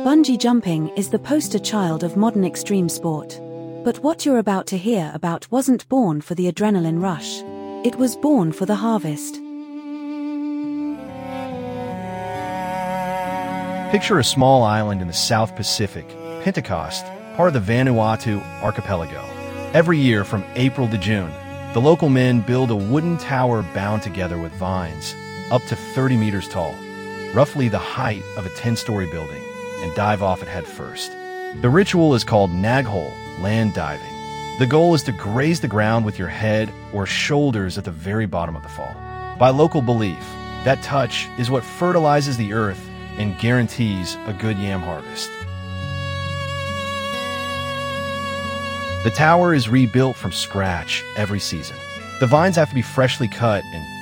Bungee jumping is the poster child of modern extreme sport. But what you're about to hear about wasn't born for the adrenaline rush. It was born for the harvest. Picture a small island in the South Pacific, Pentecost, part of the Vanuatu archipelago. Every year from April to June, the local men build a wooden tower bound together with vines, up to 30 meters tall, roughly the height of a 10-story building, and dive off it head first. The ritual is called naghole, land diving. The goal is to graze the ground with your head or shoulders at the very bottom of the fall. By local belief, that touch is what fertilizes the earth and guarantees a good yam harvest. The tower is rebuilt from scratch every season. The vines have to be freshly cut and